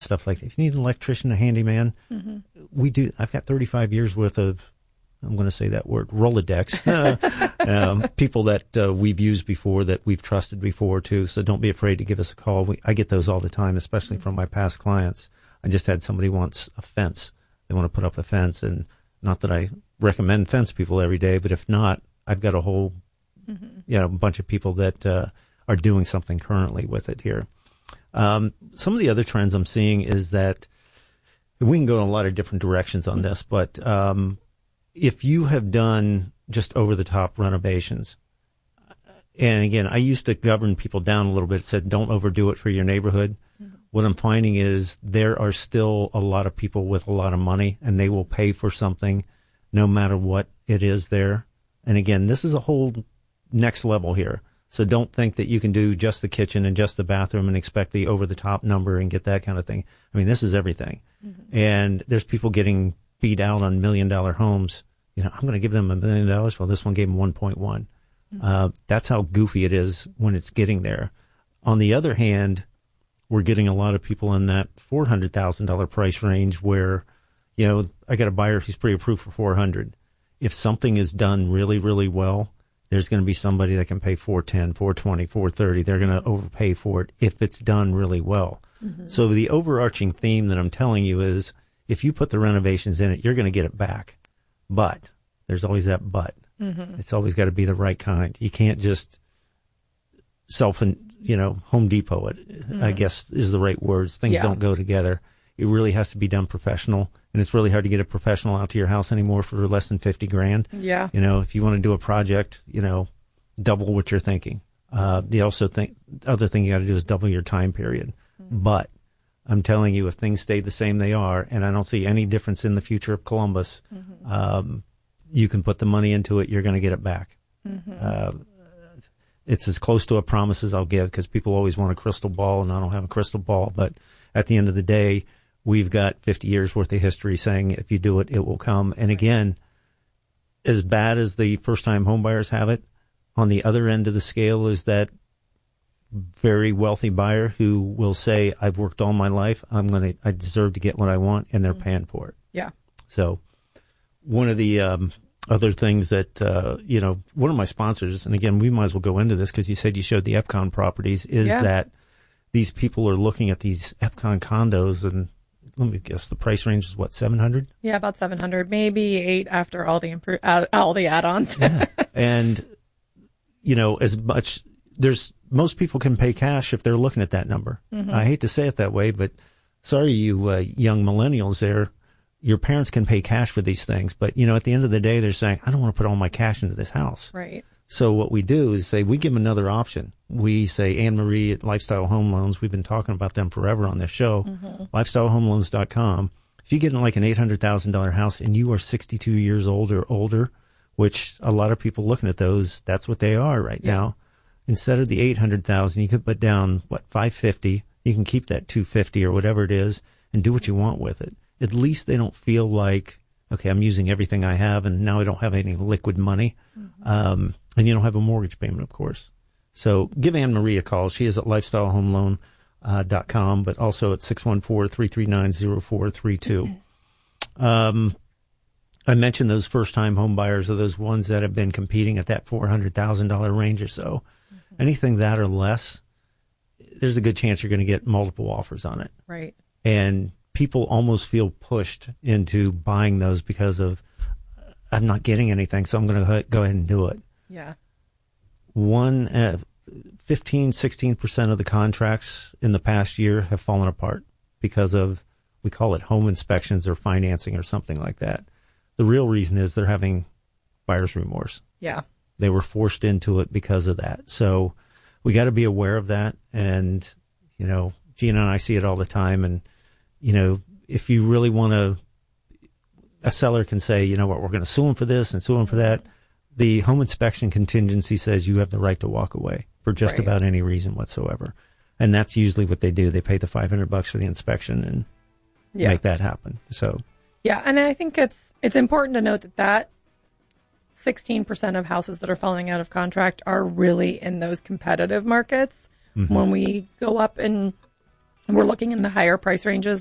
stuff like that. If you need an electrician, a handyman, we do. I've got 35 years worth of, I'm going to say that word, Rolodex, people that we've used before, that we've trusted before too. So don't be afraid to give us a call. I get those all the time, especially from my past clients. I just had somebody wants a fence. They want to put up a fence, and not that I recommend fence people every day, but if not, I've got a whole, bunch of people that are doing something currently with it here. Some of the other trends I'm seeing is that we can go in a lot of different directions on this, but if you have done just over-the-top renovations, and again, I used to govern people down a little bit, said don't overdo it for your neighborhood. What I'm finding is there are still a lot of people with a lot of money, and they will pay for something no matter what it is there. And again, this is a whole next level here. So don't think that you can do just the kitchen and just the bathroom and expect the over-the-top number and get that kind of thing. I mean, this is everything. And there's people getting beat out on $1 million homes. I'm going to give them $1 million. Well, this one gave them 1.1. That's how goofy it is when it's getting there. On the other hand, we're getting a lot of people in that $400,000 price range where, I got a buyer, he's pre-approved for $400,000. If something is done really, really well, there's going to be somebody that can pay $410,000, $420,000, $430,000. They're going to overpay for it if it's done really well. So the overarching theme that I'm telling you is, if you put the renovations in it, you're going to get it back. But there's always that but. It's always got to be the right kind. You can't just Home Depot it, I guess is the right words. Things don't go together. It really has to be done professional. And it's really hard to get a professional out to your house anymore for less than $50,000. Yeah. If you want to do a project, double what you're thinking. The other thing you got to do is double your time period. But I'm telling you, if things stay the same they are, and I don't see any difference in the future of Columbus, you can put the money into it, you're going to get it back. It's as close to a promise as I'll give, because people always want a crystal ball, and I don't have a crystal ball. But at the end of the day, we've got 50 years worth of history saying if you do it, it will come. And again, as bad as the first-time homebuyers have it, on the other end of the scale is that very wealthy buyer who will say, I've worked all my life, I deserve to get what I want, and they're paying for it. Yeah. So one of the other things that, one of my sponsors, and again, we might as well go into this because you said you showed the Epcon properties, is that these people are looking at these Epcon condos, and let me guess, the price range is what, $700? Yeah, about $700, maybe $800 after all the add-ons. Yeah. And, as much, most people can pay cash if they're looking at that number. I hate to say it that way, but sorry, you young millennials there, your parents can pay cash for these things. But, at the end of the day, they're saying, I don't want to put all my cash into this house. Right. So what we do is we give them another option. We say, Anne Marie at Lifestyle Home Loans, we've been talking about them forever on this show, lifestylehomeloans.com. If you get in like an $800,000 house and you are 62 years old or older, which a lot of people looking at those, that's what they are right now. Instead of the $800,000, you could put down, $550. You can keep that $250 or whatever it is and do what you want with it. At least they don't feel like, okay, I'm using everything I have and now I don't have any liquid money. And you don't have a mortgage payment, of course. So give Anne Marie a call. She is at lifestylehomeloan.com, but also at 614-339-0432. I mentioned those first-time home buyers are those ones that have been competing at that $400,000 range or so. Anything that or less, there's a good chance you're going to get multiple offers on it. Right. And people almost feel pushed into buying those because of, I'm not getting anything, so I'm going to go ahead and do it. Yeah. 15-16% of the contracts in the past year have fallen apart because of, we call it home inspections or financing or something like that. The real reason is they're having buyer's remorse. Yeah. They were forced into it because of that. So we got to be aware of that. And, Gina and I see it all the time. And, if you really want to, a seller can say, we're going to sue them for this and sue them for that. The home inspection contingency says you have the right to walk away for just about any reason whatsoever. And that's usually what they do. They pay the $500 for the inspection and make that happen. So, yeah. And I think it's important to note that 16% of houses that are falling out of contract are really in those competitive markets. When we go up in we're looking in the higher price ranges